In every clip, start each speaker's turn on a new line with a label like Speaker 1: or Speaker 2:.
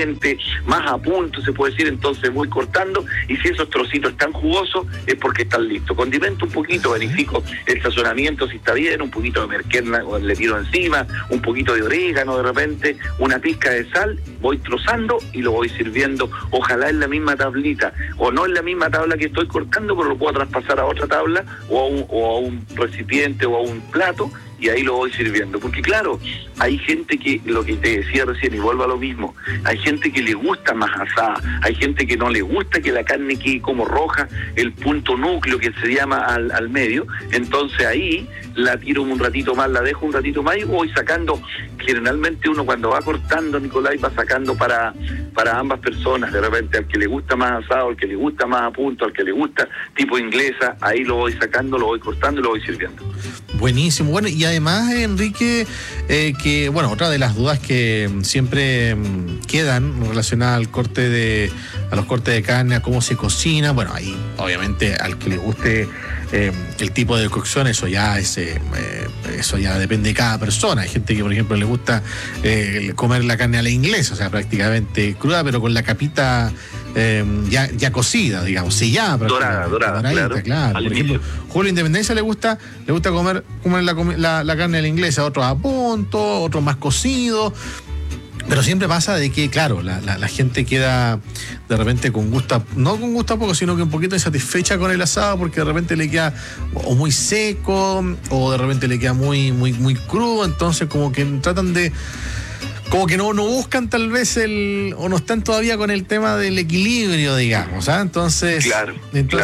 Speaker 1: crujiente, más a punto, se puede decir. Entonces voy cortando, y si esos trocitos están jugosos, es porque están listos. Condimento un poquito, verifico el sazonamiento si está bien, un poquito de merquerna le tiro encima, un poquito de orégano de repente, una pizca de sal, voy trozando y lo voy sirviendo, ojalá en la misma tablita, o no en la misma tabla que estoy cortando, pero lo puedo traspasar a otra tabla, o a un recipiente, o a un plato, y ahí lo voy sirviendo. Porque claro, hay gente que, lo que te decía recién, y vuelvo a lo mismo, hay gente que le gusta más asada, hay gente que no le gusta que la carne quede como roja, el punto núcleo que se llama al medio. Entonces ahí la tiro un ratito más, la dejo un ratito más y voy sacando. Generalmente uno cuando va cortando, Nicolás, va sacando para ambas personas. De repente al que le gusta más asado, al que le gusta más a punto, al que le gusta tipo inglesa, ahí lo voy sacando, lo voy cortando y lo voy sirviendo.
Speaker 2: Buenísimo. Bueno, y además, Enrique, que bueno, otra de las dudas que siempre quedan relacionadas a los cortes de carne, a cómo se cocina. Bueno, ahí obviamente al que le guste el tipo de cocción, eso ya depende de cada persona. Hay gente que, por ejemplo, le gusta comer la carne a la inglesa, o sea, prácticamente cruda, pero con la capita ya cocida, digamos, sellada, dorada, claro. Por ejemplo, Julio Independencia le gusta comer la carne a la inglesa, otros a punto, otros más cocidos. Pero siempre pasa de que, claro, la gente queda de repente no con gusto a poco, sino que un poquito insatisfecha con el asado, porque de repente le queda o muy seco, o de repente le queda muy, muy, muy crudo. Entonces como que tratan de, como que no buscan tal vez o no están todavía con el tema del equilibrio, digamos, ¿ah? Entonces, claro.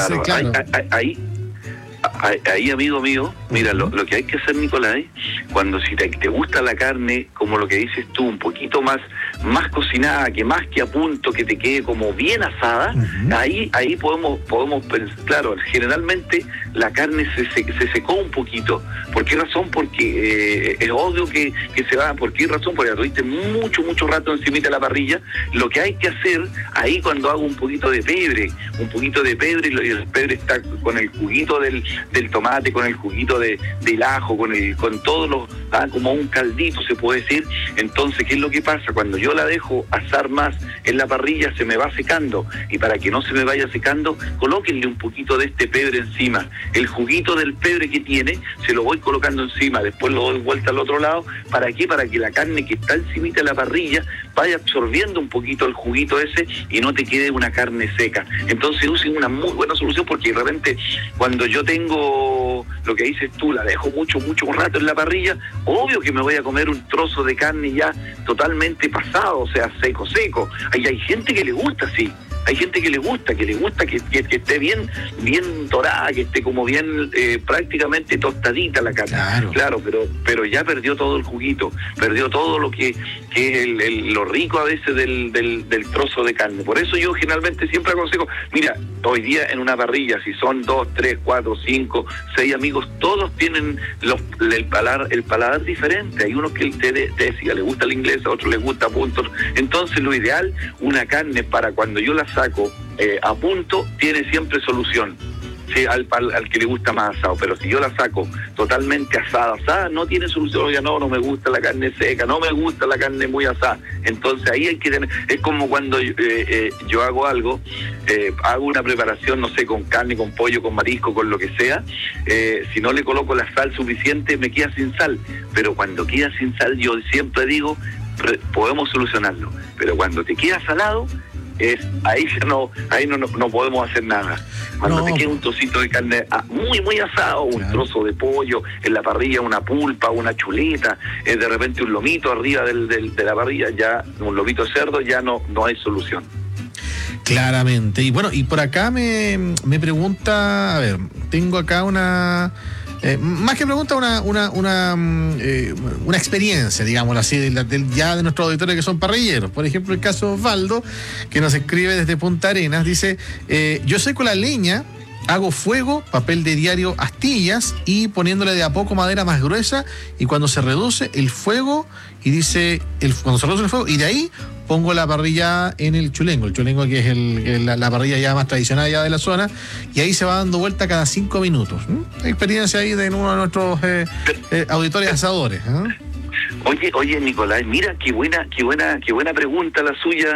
Speaker 1: Ahí, amigo mío, mira, lo que hay que hacer, Nicolás, cuando si te gusta la carne, como lo que dices tú, un poquito más cocinada, que más que a punto, que te quede como bien asada, ahí podemos claro, generalmente la carne se secó un poquito. ¿Por qué razón? Porque es obvio que se va. ¿Por qué razón? Porque la tuviste mucho rato encima de la parrilla. Lo que hay que hacer ahí, cuando hago un poquito de pebre, y el pebre está con el juguito del tomate, con el juguito del ajo, con todos los, como un caldito se puede decir. Entonces, ¿qué es lo que pasa? Cuando yo la dejo asar más en la parrilla, se me va secando, y para que no se me vaya secando, colóquenle un poquito de este pebre encima. El juguito del pebre que tiene, se lo voy colocando encima, después lo doy vuelta al otro lado. ¿Para qué? Para que la carne que está encimita de la parrilla vaya absorbiendo un poquito el juguito ese y no te quede una carne seca. Entonces usen una muy buena solución, porque de repente cuando yo tengo lo que dices tú, la dejo mucho rato en la parrilla, obvio que me voy a comer un trozo de carne ya totalmente pasado, o sea, seco. Ahí hay gente que le gusta así. Hay gente que le gusta que esté bien dorada, que esté como bien prácticamente tostadita la carne. Claro, pero ya perdió todo el juguito, perdió todo lo que es lo rico a veces del trozo de carne. Por eso yo generalmente siempre aconsejo, mira, hoy día en una parrilla, si son 2, 3, 4, 5, 6 amigos, todos tienen el paladar diferente. Hay unos que te decía, le gusta la inglesa, a otros les gusta a punto. Entonces lo ideal, una carne para cuando yo la saco a punto, tiene siempre solución. Sí, al que le gusta más asado, pero si yo la saco totalmente asada, no tiene solución. Oiga, no me gusta la carne seca, no me gusta la carne muy asada. Entonces ahí hay que tener, es como cuando yo hago algo, hago una preparación, no sé, con carne, con pollo, con marisco, con lo que sea, si no le coloco la sal suficiente, me queda sin sal. Pero cuando queda sin sal, yo siempre digo, podemos solucionarlo. Pero cuando te queda salado, ahí no podemos hacer nada. Cuando te queda un trocito de carne muy asado, un trozo de pollo en la parrilla, una pulpa, una chuleta, de repente un lomito arriba de la parrilla, ya un lomito de cerdo, ya no hay solución.
Speaker 2: Claramente. Y bueno, y por acá me pregunta, a ver, tengo acá una... más que pregunta, una experiencia, digámoslo así, ya de nuestros auditores que son parrilleros. Por ejemplo, el caso de Osvaldo, que nos escribe desde Punta Arenas, dice: yo seco la leña, hago fuego, papel de diario, astillas, y poniéndole de a poco madera más gruesa, y cuando se reduce el fuego, y dice, cuando se reduce el fuego, y de ahí pongo la parrilla en el chulengo que es la parrilla ya más tradicional ya de la zona, y ahí se va dando vuelta cada 5 minutos. Experiencia ahí de uno de nuestros auditores asadores.
Speaker 1: Oye, Nicolás, mira qué buena pregunta la suya.